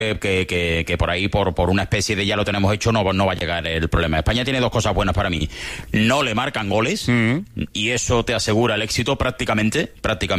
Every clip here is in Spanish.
que por ahí, por una especie de ya lo tenemos hecho, no va a llegar el problema. España tiene dos cosas buenas para mí. No le marcan goles, y eso te asegura el éxito prácticamente.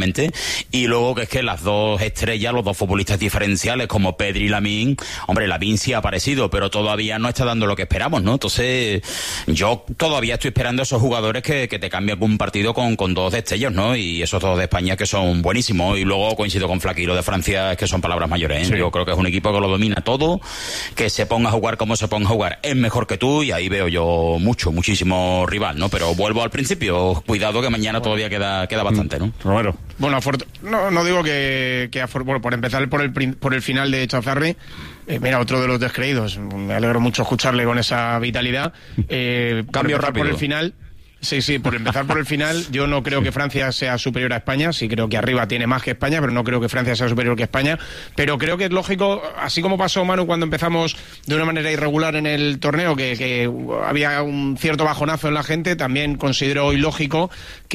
Y luego que es que las dos estrellas, los dos futbolistas diferenciales como Pedri y Lamine, hombre, Lamine sí ha aparecido, pero todavía no está dando lo que esperamos, ¿no? Entonces, yo todavía estoy esperando a esos jugadores que te cambien un partido con dos destellos, ¿no? Y esos dos de España que son buenísimos. Y luego coincido con Flaqui, lo de Francia es que son palabras mayores, ¿eh? Sí. Yo creo que es un equipo que lo domina todo, que se ponga a jugar como se ponga a jugar, es mejor que tú, y ahí veo yo muchísimo rival, ¿no? Pero vuelvo al principio, cuidado que mañana todavía queda bastante, ¿no? Romero. Bueno, no digo que bueno, por empezar por el final de Chazarri, mira, otro de los descreídos, me alegro mucho escucharle con esa vitalidad. Cambio rápido. Por el final. Sí, por empezar por el final, yo no creo que Francia sea superior a España, sí creo que arriba tiene más que España, pero no creo que Francia sea superior que España, pero creo que es lógico, así como pasó, Manu, cuando empezamos de una manera irregular en el torneo, que había un cierto bajonazo en la gente, también considero hoy lógico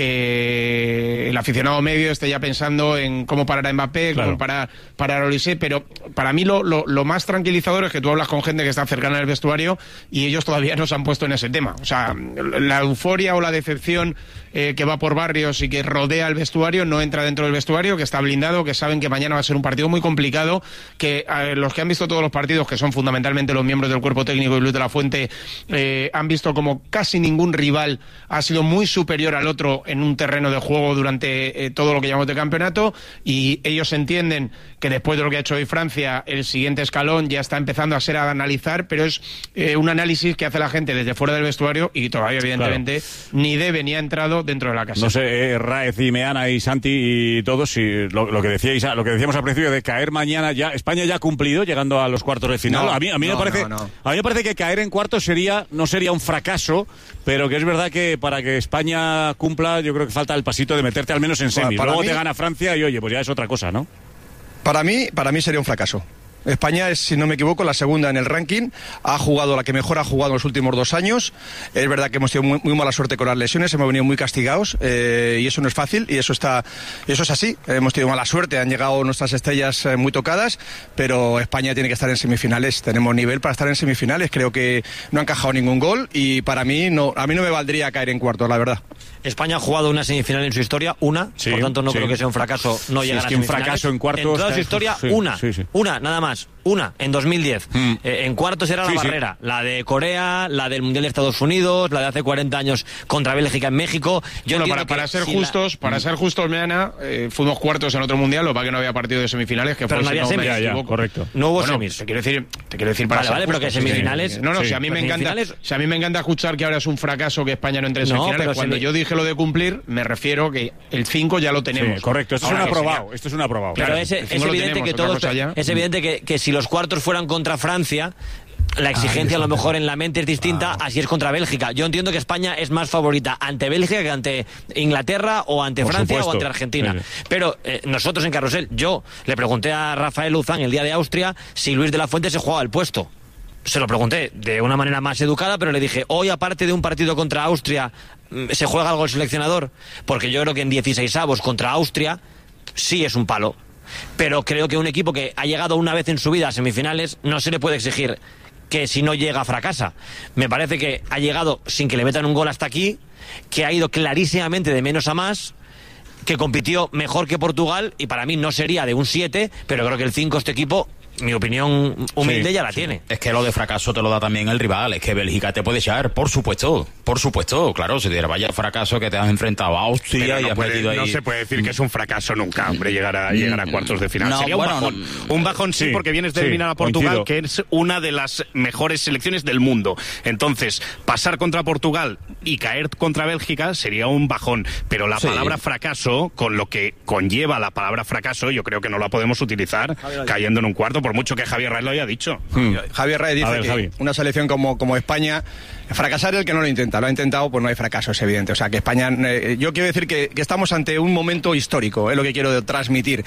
que el aficionado medio esté ya pensando en cómo parar a Mbappé, claro, cómo parar a Olise, pero para mí lo más tranquilizador es que tú hablas con gente que está cercana al vestuario y ellos todavía no se han puesto en ese tema, o sea, la euforia o la decepción que va por barrios y que rodea el vestuario no entra dentro del vestuario, que está blindado, que saben que mañana va a ser un partido muy complicado, que los que han visto todos los partidos, que son fundamentalmente los miembros del cuerpo técnico y Luis de la Fuente, han visto como casi ningún rival ha sido muy superior al otro en un terreno de juego durante todo lo que llamamos de campeonato, y ellos entienden que después de lo que ha hecho hoy Francia, el siguiente escalón ya está empezando a ser a analizar, pero es un análisis que hace la gente desde fuera del vestuario y todavía evidentemente ni debe ni ha entrado dentro de la casa. No sé, Raez y Meana y Santi y todos, y lo que decíais, lo que decíamos al principio de caer mañana, ya España ya ha cumplido llegando a los cuartos de final. A mí me parece que caer en cuartos no sería un fracaso, pero que es verdad que para que España cumpla, yo creo que falta el pasito de meterte al menos en semis. Luego te gana Francia y oye, pues ya es otra cosa, ¿no? Para mí sería un fracaso. España es, si no me equivoco, la segunda en el ranking, ha jugado la que mejor ha jugado en los últimos 2 años, es verdad que hemos tenido muy mala suerte con las lesiones, hemos venido muy castigados, y eso no es fácil, y eso es así, hemos tenido mala suerte, han llegado nuestras estrellas muy tocadas, pero España tiene que estar en semifinales, tenemos nivel para estar en semifinales, creo que no ha encajado ningún gol, y para mí a mí no me valdría caer en cuartos, la verdad. España ha jugado una semifinal en su historia, sí, por tanto no creo que sea un fracaso no llegar a semifinales. Un fracaso en cuartos. En toda su historia, una, nada más. Una, en 2010. En cuartos era la barrera. La de Corea, la del Mundial de Estados Unidos, la de hace 40 años contra Bélgica en México. Para ser justos, Meana, fuimos cuartos en otro Mundial, lo que pasa que no había partido de semifinales. Pero no había semis. Correcto. No hubo semis. Te quiero decir para Vale, pero que semifinales... Si a mí me encanta escuchar que ahora es un fracaso que España no entre en semifinales. Cuando yo dije lo de cumplir, me refiero que el 5 ya lo tenemos. Sí, correcto. Esto es un aprobado. Pero es evidente que todos... Es evidente que si los cuartos fueran contra Francia, la exigencia a lo mejor en la mente es distinta, así es contra Bélgica. Yo entiendo que España es más favorita ante Bélgica que ante Inglaterra o ante Francia o ante Argentina. Sí. Pero nosotros en Carrusel, yo le pregunté a Rafael Luzán el día de Austria si Luis de la Fuente se jugaba el puesto. Se lo pregunté de una manera más educada, pero le dije, hoy aparte de un partido contra Austria, ¿se juega algo el seleccionador? Porque yo creo que en 16avos contra Austria sí es un palo. Pero creo que un equipo que ha llegado una vez en su vida a semifinales no se le puede exigir que si no llega fracasa. Me parece que ha llegado sin que le metan un gol hasta aquí, que ha ido clarísimamente de menos a más, que compitió mejor que Portugal y para mí no sería de un 7, pero creo que el 5 este equipo, mi opinión humilde, ya la tiene. Es que lo de fracaso te lo da también el rival, es que Bélgica te puede echar, por supuesto, claro, si te vaya fracaso que te has enfrentado a Austria y has metido ahí... No se puede decir que es un fracaso nunca, hombre, llegar a cuartos de final. Sería un bajón. Un bajón sí, porque vienes de eliminar a Portugal, que es una de las mejores selecciones del mundo. Entonces, pasar contra Portugal y caer contra Bélgica sería un bajón, pero la palabra fracaso, con lo que conlleva la palabra fracaso, yo creo que no la podemos utilizar cayendo en un cuarto, por mucho que Javier Raez lo haya dicho. Javier Raez dice que una selección como España, fracasar es el que no lo intenta, lo ha intentado, pues no hay fracaso, es evidente. O sea, que España, yo quiero decir que estamos ante un momento histórico, es lo que quiero transmitir.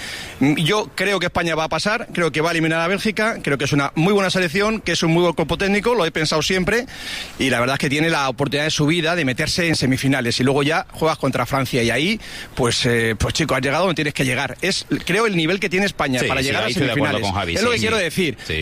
Yo creo que España va a pasar, creo que va a eliminar a Bélgica, creo que es una muy buena selección, que es un muy buen cuerpo técnico, lo he pensado siempre, y la verdad es que tiene la oportunidad de su vida de meterse en semifinales, y luego ya juegas contra Francia, y ahí, pues chico, has llegado donde tienes que llegar. Es, creo, el nivel que tiene España para llegar a semifinales. Con Javi, es lo que quiero decir.